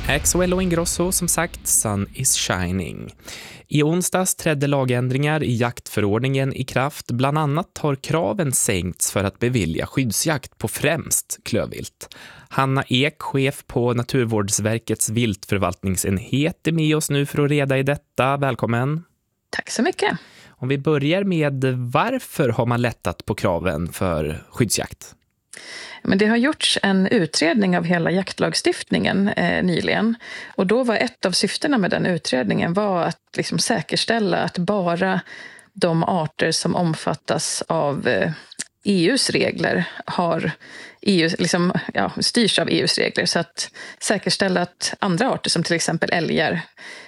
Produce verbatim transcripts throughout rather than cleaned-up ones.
Axwell och Ingrosso, som sagt, Sun is shining. I onsdags trädde lagändringar i jaktförordningen i kraft. Bland annat har kraven sänkts för att bevilja skyddsjakt på främst klövvilt. Hanna Ek, chef på Naturvårdsverkets viltförvaltningsenhet, är med oss nu för att reda i detta. Välkommen. Tack så mycket. Om vi börjar med varför har man lättat på kraven för skyddsjakt? Men det har gjorts en utredning av hela jaktlagstiftningen eh, nyligen. Och då var ett av syftena med den utredningen var att liksom säkerställa att bara de arter som omfattas av eh, E U:s regler har E U, liksom, ja, styrs av E U:s regler. Så att säkerställa att andra arter som till exempel älgar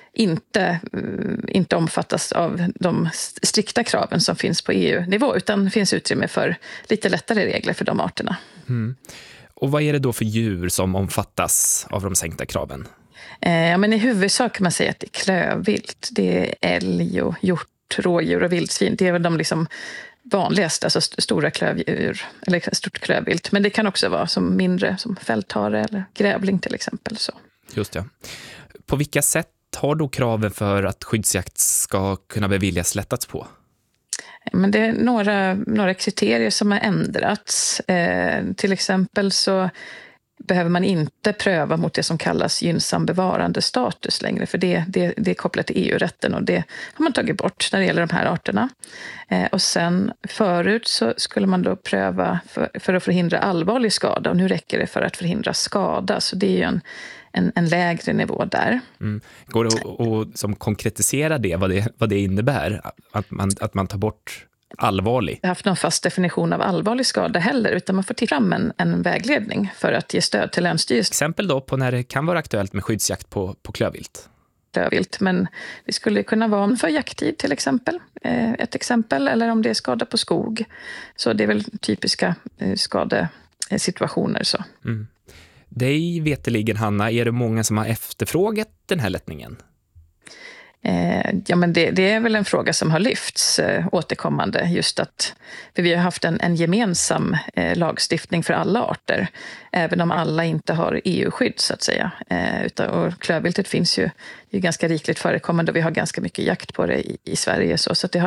inte, inte omfattas av de strikta kraven som finns på E U-nivå, utan finns utrymme för lite lättare regler för de arterna. Mm. Och vad är det då för djur som omfattas av de sänkta kraven? Eh, ja, men i huvudsak kan man säga att det är klövvilt. Det är älg och hjort, rådjur och vildsvin. Det är väl de liksom vanligaste, alltså st- stora klövdjur, eller stort klövvilt. Men det kan också vara som mindre, som fälthare eller grävling till exempel. Så. Just det. På vilka sätt har då kraven för att skyddsjakt ska kunna beviljas lättats på? Men det är några, några kriterier som har ändrats. Eh, till exempel så behöver man inte pröva mot det som kallas gynnsam bevarande status längre. För det, det, det är kopplat till E U-rätten och det har man tagit bort när det gäller de här arterna. Eh, och sen förut så skulle man då pröva för, för att förhindra allvarlig skada. Och nu räcker det för att förhindra skada. Så det är ju en En, en lägre nivå där. Mm. Går det att, att som konkretisera det vad, det, vad det innebär? Att man, att man tar bort allvarlig? Jag har haft någon fast definition av allvarlig skada heller, utan man får ta fram en, en vägledning för att ge stöd till länsstyrelsen. Exempel då på när det kan vara aktuellt med skyddsjakt på, på klövvilt? Klövvilt, men det skulle kunna vara för jakttid till exempel. Eh, ett exempel, eller om det är skada på skog. Så det är väl typiska eh, skadesituationer så. Mm. Dig veteligen, Hanna, är det många som har efterfrågat den här lättningen? Eh, ja, men det, det är väl en fråga som har lyfts eh, återkommande. Just att, för vi har haft en, en gemensam eh, lagstiftning för alla arter. Även om alla inte har E U-skydd så att säga. Eh, utan, och klövviltet finns ju, ju ganska rikligt förekommande och vi har ganska mycket jakt på det i, i Sverige. Så, så att det har